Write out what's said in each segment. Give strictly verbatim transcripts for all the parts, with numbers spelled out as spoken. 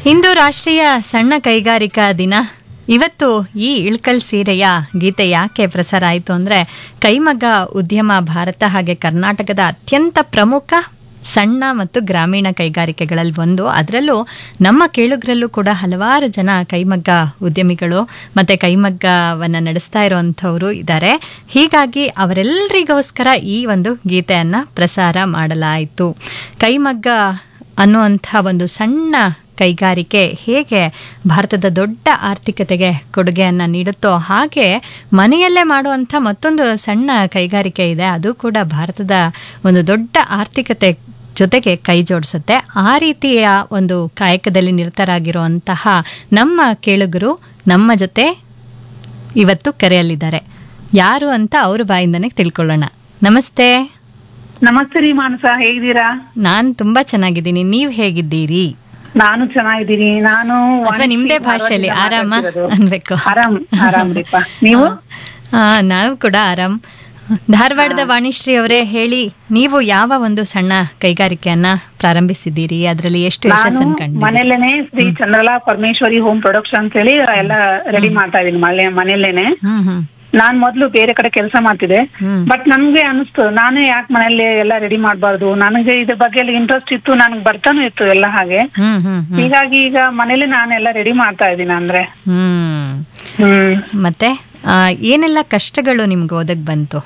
ಇಂದು ರಾಷ್ಟ್ರೀಯ ಸಣ್ಣ ಕೈಗಾರಿಕಾ ದಿನ. ಇವತ್ತು ಈ ಇಳ್ಕಲ್ ಸೀರೆಯ ಗೀತೆ ಯಾಕೆ ಪ್ರಸಾರ ಆಯಿತು ಅಂದರೆ, ಕೈಮಗ್ಗ ಉದ್ಯಮ ಭಾರತ ಹಾಗೆ ಕರ್ನಾಟಕದ ಅತ್ಯಂತ ಪ್ರಮುಖ ಸಣ್ಣ ಮತ್ತು ಗ್ರಾಮೀಣ ಕೈಗಾರಿಕೆಗಳಲ್ಲಿ ಒಂದು. ಅದರಲ್ಲೂ ನಮ್ಮ ಕೇಳುಗರಲ್ಲೂ ಕೂಡ ಹಲವಾರು ಜನ ಕೈಮಗ್ಗ ಉದ್ಯಮಿಗಳು ಮತ್ತು ಕೈಮಗ್ಗವನ್ನು ನಡೆಸ್ತಾ ಇರುವಂಥವರು ಇದ್ದಾರೆ. ಹೀಗಾಗಿ ಅವರೆಲ್ಲರಿಗೋಸ್ಕರ ಈ ಒಂದು ಗೀತೆಯನ್ನು ಪ್ರಸಾರ ಮಾಡಲಾಯಿತು. ಕೈಮಗ್ಗ ಅನ್ನುವಂಥ ಒಂದು ಸಣ್ಣ ಕೈಗಾರಿಕೆ ಹೇಗೆ ಭಾರತದ ದೊಡ್ಡ ಆರ್ಥಿಕತೆಗೆ ಕೊಡುಗೆಯನ್ನು ನೀಡುತ್ತೋ, ಹಾಗೆ ಮನೆಯಲ್ಲೇ ಮಾಡುವಂಥ ಮತ್ತೊಂದು ಸಣ್ಣ ಕೈಗಾರಿಕೆ ಇದೆ. ಅದು ಕೂಡ ಭಾರತದ ಒಂದು ದೊಡ್ಡ ಆರ್ಥಿಕತೆ ಜೊತೆಗೆ ಕೈ ಜೋಡಿಸುತ್ತೆ. ಆ ರೀತಿಯ ಒಂದು ಕಾಯಕದಲ್ಲಿ ನಿರತರಾಗಿರುವಂತಹ ನಮ್ಮ ಕೇಳುಗರು ನಮ್ಮ ಜೊತೆ ಇವತ್ತು ಕರೆಯಲ್ಲಿದ್ದಾರೆ. ಯಾರು ಅಂತ ಅವ್ರ ಬಾಯಿಂದನೇ ತಿಳ್ಕೊಳ್ಳೋಣ. ನಮಸ್ತೆ. ನಮಸ್ತೆ ರೀ ಮಾನಸ, ಹೇಗಿದ್ದೀರಾ? ನಾನ್ ತುಂಬಾ ಚೆನ್ನಾಗಿದ್ದೀನಿ, ನೀವ್ ಹೇಗಿದ್ದೀರಿ? ನಾನು ಚೆನ್ನಾಗಿದ್ದೀನಿ. ನಾನು ಅಥವಾ ನಿಮ್ದೇ ಭಾಷೆಯಲ್ಲಿ ಆರಾಮ ಅನ್ಬೇಕು. ಆರಾಮ್ ಆರಾಮ್ರಿಪ್ಪ. ನೀವು? ಹಾ, ನಾವು ಕೂಡ ಆರಾಮ್. ಧಾರವಾಡದ ವಾಣಿಶ್ರೀ ಅವರೇ ಹೇಳಿ, ನೀವು ಯಾವ ಒಂದು ಸಣ್ಣ ಕೈಗಾರಿಕೆಯನ್ನ ಪ್ರಾರಂಭಿಸಿದ್ದೀರಿ? ಅದರಲ್ಲಿ ಎಷ್ಟು ಯಶಸ್ಸನ್ನು ಕಂಡು? ಮನೆಯಲ್ಲೇನೆ ಶ್ರೀ ಚಂದ್ರಲಾ ಪರಮೇಶ್ವರಿ ಹೋಮ್ ಪ್ರೊಡಕ್ಷನ್ ಅಂತ ಹೇಳಿ ಎಲ್ಲ ರೆಡಿ ಮಾಡ್ತಾ ಇದೀನಿ ಮನೆ ಮನೆಯಲ್ಲೇನೆ. ಹ್ಮ್ ಹ್ಮ್ ನಾನ್ ಮೊದ್ಲು ಬೇರೆ ಕಡೆ ಕೆಲಸ ಮಾಡ್ತಿದ್ದೆ. ಬಟ್ ನನ್ಗೆ ಅನಿಸ್ತು, ನಾನೇ ಯಾಕೆ ಮನೇಲಿ ಎಲ್ಲ ರೆಡಿ ಮಾಡ್ಬಾರ್ದು, ನನಗೆ ಇದ್ರ ಬಗ್ಗೆ ಎಲ್ಲ ಇಂಟ್ರೆಸ್ಟ್ ಇತ್ತು, ನನ್ಗೆ ಬರ್ತಾನು ಇತ್ತು ಎಲ್ಲ ಹಾಗೆ. ಹ್ಮ್ ಹ್ಮ್ ಹೀಗಾಗಿ ಈಗ ಮನೇಲಿ ನಾನೆಲ್ಲ ರೆಡಿ ಮಾಡ್ತಾ ಇದ್ದೀನಿ. ಅಂದ್ರೆ ಹ್ಮ್ ಹ್ಮ್ ಮತ್ತೆ ಆ, ಏನೆಲ್ಲ ಕಷ್ಟಗಳು ನಿಮ್ಗೆ ಓದಕ್ ಬಂತು?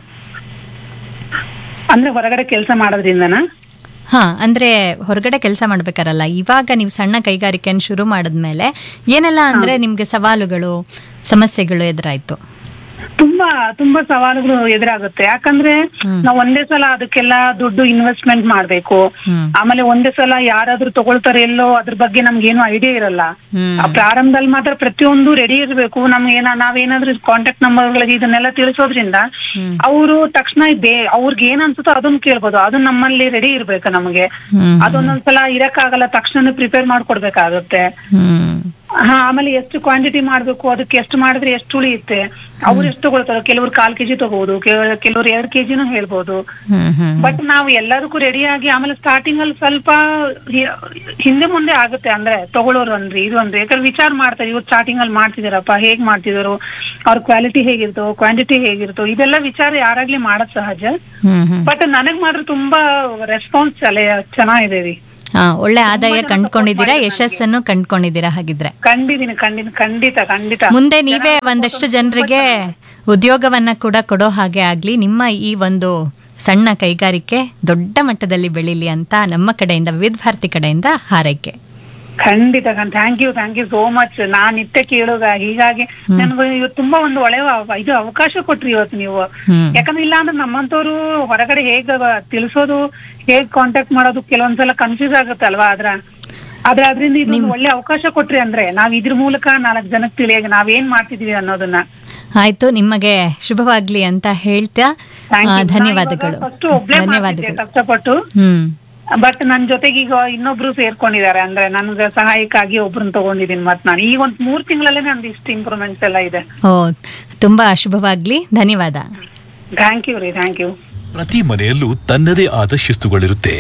ಅಂದ್ರೆ ಹೊರಗಡೆ ಕೆಲಸ ಮಾಡೋದ್ರಿಂದನಾ? ಹಾ, ಅಂದ್ರೆ ಹೊರಗಡೆ ಕೆಲಸ ಮಾಡ್ಬೇಕಾರಲ್ಲ, ಇವಾಗ ನೀವು ಸಣ್ಣ ಕೈಗಾರಿಕೆಯನ್ನು ಶುರು ಮಾಡಿದ್ಮೇಲೆ ಏನೆಲ್ಲ ಅಂದ್ರೆ ನಿಮ್ಗೆ ಸವಾಲುಗಳು, ಸಮಸ್ಯೆಗಳು ಎದುರಾಯ್ತು? ತುಂಬಾ ತುಂಬಾ ಸವಾಲುಗಳು ಎದುರಾಗುತ್ತೆ. ಯಾಕಂದ್ರೆ ನಾವ್ ಒಂದೇ ಸಲ ಅದಕ್ಕೆಲ್ಲ ದುಡ್ಡು ಇನ್ವೆಸ್ಟ್ಮೆಂಟ್ ಮಾಡ್ಬೇಕು. ಆಮೇಲೆ ಒಂದೇ ಸಲ ಯಾರಾದ್ರೂ ತಗೊಳ್ತಾರೆ ಎಲ್ಲೋ ಅದ್ರ ಬಗ್ಗೆ ನಮ್ಗೇನು ಐಡಿಯಾ ಇರಲ್ಲ. ಆ ಪ್ರಾರಂಭದಲ್ಲಿ ಮಾತ್ರ ಪ್ರತಿಯೊಂದು ರೆಡಿ ಇರ್ಬೇಕು. ನಮ್ಗೆ ಏನ ನಾವೇನಾದ್ರೂ ಕಾಂಟ್ಯಾಕ್ಟ್ ನಂಬರ್ಗಳಿಗೆ ಇದನ್ನೆಲ್ಲ ತಿಳಿಸೋದ್ರಿಂದ ಅವರು ತಕ್ಷಣ ಬೇ ಅವ್ರಿಗೆ ಏನ್ ಅನ್ಸುತ್ತೋ ಅದನ್ನ ಕೇಳ್ಬೋದು. ಅದು ನಮ್ಮಲ್ಲಿ ರೆಡಿ ಇರ್ಬೇಕು. ನಮಗೆ ಅದೊಂದೊಂದ್ಸಲ ಇರಕ್ಕಾಗಲ್ಲ, ತಕ್ಷಣ ಪ್ರಿಪೇರ್ ಮಾಡ್ಕೊಡ್ಬೇಕಾಗುತ್ತೆ. ಹಾ, ಆಮೇಲೆ ಎಷ್ಟು ಕ್ವಾಂಟಿಟಿ ಮಾಡ್ಬೇಕು, ಅದಕ್ಕೆ ಎಷ್ಟು ಮಾಡಿದ್ರೆ ಎಷ್ಟು ಉಳಿಯುತ್ತೆ, ಅವ್ರು ಎಷ್ಟು ತಗೊಳ್ತಾರೆ. ಕೆಲವ್ರು ಕಾಲ್ ಕೆಜಿ ತಗೋಬಹುದು, ಕೆಲವ್ರು ಎರಡ್ ಕೆಜಿನೂ ಹೇಳ್ಬೋದು. ಬಟ್ ನಾವು ಎಲ್ಲದಕ್ಕೂ ರೆಡಿ ಆಗಿ ಆಮೇಲೆ ಸ್ಟಾರ್ಟಿಂಗ್ ಅಲ್ಲಿ ಸ್ವಲ್ಪ ಹಿಂದೆ ಮುಂದೆ ಆಗುತ್ತೆ. ಅಂದ್ರೆ ತಗೊಳ್ಳೋರು ಅಂದ್ರಿ ಇದು ಅಂದ್ರೆ ಯಾಕಂದ್ರೆ ವಿಚಾರ ಮಾಡ್ತಾರೆ, ಇವ್ರು ಸ್ಟಾರ್ಟಿಂಗ್ ಅಲ್ಲಿ ಮಾಡ್ತಿದಾರಪ್ಪ, ಹೇಗ್ ಮಾಡ್ತಿದಾರು, ಅವ್ರ ಕ್ವಾಲಿಟಿ ಹೇಗಿರ್ತೋ, ಕ್ವಾಂಟಿಟಿ ಹೇಗಿರ್ತೋ, ಇದೆಲ್ಲ ವಿಚಾರ ಯಾರಾಗ್ಲಿ ಮಾಡೋದ್ ಸಹಜ. ಬಟ್ ನನಗ್ ಮಾತ್ರ ತುಂಬಾ ರೆಸ್ಪಾನ್ಸ್ ಚೆನ್ನಾಗಿದೆ ರೀ. ಹಾ, ಒಳ್ಳೆ ಆದಾಯ ಕಂಡ್ಕೊಂಡಿದ್ದೀರಾ, ಯಶಸ್ಸನ್ನು ಕಂಡ್ಕೊಂಡಿದ್ದೀರಾ ಹಾಗಿದ್ರೆ? ಕಂಡಿದ್ದೀನಿ ಖಂಡಿತ ಖಂಡಿತ ಖಂಡಿತ. ಮುಂದೆ ನೀವೇ ಒಂದಷ್ಟು ಜನರಿಗೆ ಉದ್ಯೋಗವನ್ನ ಕೂಡ ಕೊಡೋ ಹಾಗೆ ಆಗ್ಲಿ, ನಿಮ್ಮ ಈ ಒಂದು ಸಣ್ಣ ಕೈಗಾರಿಕೆ ದೊಡ್ಡ ಮಟ್ಟದಲ್ಲಿ ಬೆಳೀಲಿ ಅಂತ ನಮ್ಮ ಕಡೆಯಿಂದ, ವಿವಿಧ ಭಾರತಿ ಕಡೆಯಿಂದ ಹಾರೈಕೆ. ಖಂಡಿತ. Thank you thank you so much. ನಾನ್ ನಿತ್ಯ ಕೇಳೋದ, ಹೀಗಾಗಿ ನನ್ಗೆ ಇವತ್ತು ತುಂಬಾ ಒಂದು ಒಳ್ಳೆ ಇದು ಅವಕಾಶ ಕೊಟ್ರಿ ಇವತ್ತು ನೀವು. ಯಾಕಂದ್ರೆ ಇಲ್ಲ ಅಂದ್ರೆ ನಮ್ಮಂತವ್ರು ಹೊರಗಡೆ ಹೇಗ್ ತಿಳಿಸೋದು, ಹೇಗ್ ಕಾಂಟ್ಯಾಕ್ಟ್ ಮಾಡೋದು ಕೆಲವೊಂದ್ಸಲ ಕನ್ಫ್ಯೂಸ್ ಆಗುತ್ತೆ ಅಲ್ವಾ. ಅದ್ರ ಆದ್ರೆ ಅದ್ರಿಂದ ಇದೊಂದು ಒಳ್ಳೆ ಅವಕಾಶ ಕೊಟ್ರಿ ಅಂದ್ರೆ ನಾವ್ ಇದ್ರ ಮೂಲಕ ನಾಲ್ಕು ಜನಕ್ಕೆ ತಿಳಿಯಾಗ ನಾವೇನ್ ಮಾಡ್ತಿದೀವಿ ಅನ್ನೋದನ್ನ. ಆಯ್ತು, ನಿಮಗೆ ಶುಭವಾಗ್ಲಿ ಅಂತ ಹೇಳ್ತಾ ಧನ್ಯವಾದಗಳು. ಧನ್ಯವಾದಗಳು. ಕಷ್ಟಪಟ್ಟು ಹ್ಮ್ ಬಟ್ ನನ್ ಜೊತೆಗೆ ಈಗ ಇನ್ನೊಬ್ರು ಸೇರ್ಕೊಂಡಿದ್ದಾರೆ. ಅಂದ್ರೆ ನನ್ಗೆ ಸಹಾಯಕ್ಕಾಗಿ ಒಬ್ರನ್ನ ತಗೊಂಡಿದೀನಿ. ಮತ್ ನಾನು ಈಗ ಒಂದ್ ಮೂರ್ ತಿಂಗಳಲ್ಲೇ ನಂದು ಇಷ್ಟು ಇಂಪ್ರೂವ್ಮೆಂಟ್ಸ್ ಎಲ್ಲ ಇದೆ. ಓ, ತುಂಬಾ ಶುಭವಾಗ್ಲಿ. ಧನ್ಯವಾದ. ಥ್ಯಾಂಕ್ ಯು ರೀ, ಥ್ಯಾಂಕ್ ಯು. ಪ್ರತಿ ಮನೆಯಲ್ಲೂ ತನ್ನದೇ ಆದ ಶಿಸ್ತುಗಳಿರುತ್ತೆ.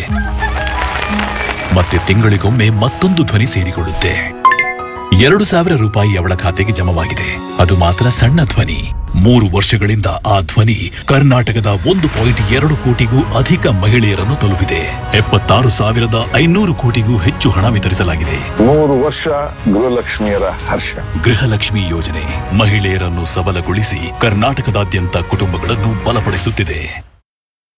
ಮತ್ತೆ ತಿಂಗಳಿಗೊಮ್ಮೆ ಮತ್ತೊಂದು ಧ್ವನಿ ಸೇರಿಕೊಳ್ಳುತ್ತೆ. ಎರಡು ಸಾವಿರ ರೂಪಾಯಿ ಅವಳ ಖಾತೆಗೆ ಜಮವಾಗಿದೆ. ಅದು ಮಾತ್ರ ಸಣ್ಣ ಧ್ವನಿ. ಮೂರು ವರ್ಷಗಳಿಂದ ಆ ಧ್ವನಿ ಕರ್ನಾಟಕದ ಒಂದು ಪಾಯಿಂಟ್ ಎರಡು ಕೋಟಿಗೂ ಅಧಿಕ ಮಹಿಳೆಯರನ್ನು ತಲುಪಿದೆ. ಎಪ್ಪತ್ತಾರು ಸಾವಿರದ ಐನೂರು ಕೋಟಿಗೂ ಹೆಚ್ಚು ಹಣ ವಿತರಿಸಲಾಗಿದೆ. ಮೂರು ವರ್ಷ ಗೃಹಲಕ್ಷ್ಮಿಯರ ಹರ್ಷ. ಗೃಹಲಕ್ಷ್ಮಿ ಯೋಜನೆ ಮಹಿಳೆಯರನ್ನು ಸಬಲಗೊಳಿಸಿ ಕರ್ನಾಟಕದಾದ್ಯಂತ ಕುಟುಂಬಗಳನ್ನು ಬಲಪಡಿಸುತ್ತಿದೆ.